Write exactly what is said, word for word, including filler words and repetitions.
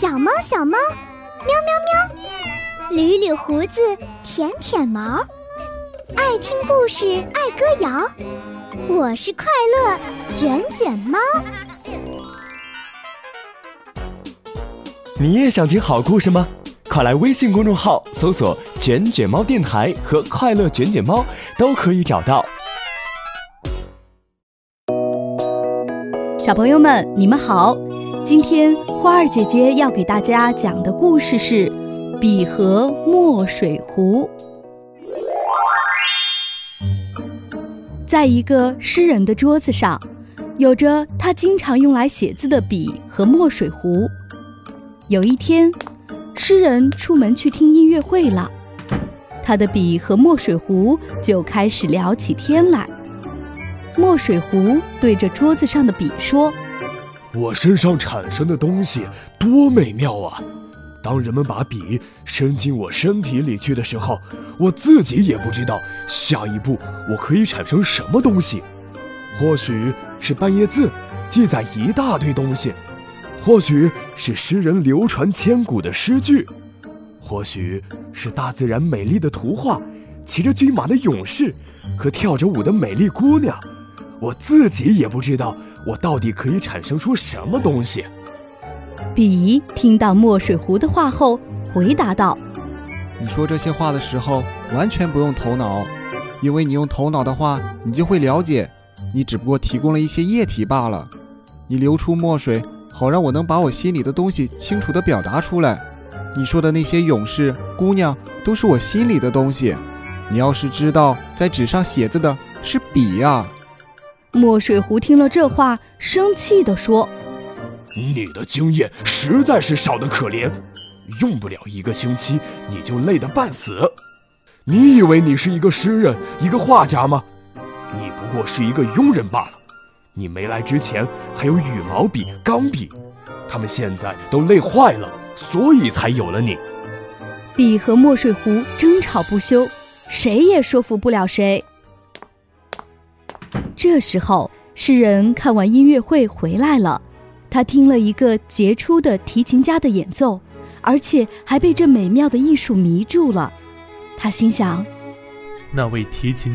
小猫小猫，喵喵喵，捋捋胡子，舔舔毛，爱听故事，爱歌谣，我是快乐卷卷猫。 你也想听好故事吗？快来微信公众号搜索卷卷猫电台和快乐卷卷猫，都可以找到。 小朋友们，你们好！今天花儿姐姐要给大家讲的故事是笔和墨水壶。在一个诗人的桌子上，有着他经常用来写字的笔和墨水壶。有一天，诗人出门去听音乐会了，他的笔和墨水壶就开始聊起天来。墨水壶对着桌子上的笔说： 我身上产生的东西多美妙啊！当人们把笔伸进我身体里去的时候，我自己也不知道下一步我可以产生什么东西。或许是半页字，记载一大堆东西；或许是诗人流传千古的诗句；或许是大自然美丽的图画，骑着骏马的勇士和跳着舞的美丽姑娘。我自己也不知道我到底可以产生出什么东西。 笔听到墨水壶的话后回答道： 你说这些话的时候完全不用头脑，因为你用头脑的话，你就会了解，你只不过提供了一些液体罢了。你流出墨水，好让我能把我心里的东西清楚地表达出来。你说的那些勇士、姑娘都是我心里的东西。你要是知道在纸上写字的是笔呀。 墨水壶听了这话，生气地说： 你的经验实在是少得可怜，用不了一个星期你就累得半死。你以为你是一个诗人，一个画家吗？你不过是一个庸人罢了。你没来之前还有羽毛笔、钢笔，他们现在都累坏了，所以才有了你。 笔和墨水壶争吵不休，谁也说服不了谁。这时候，诗人看完音乐会回来了，他听了一个杰出的提琴家的演奏，而且还被这美妙的艺术迷住了。他心想， 那位提琴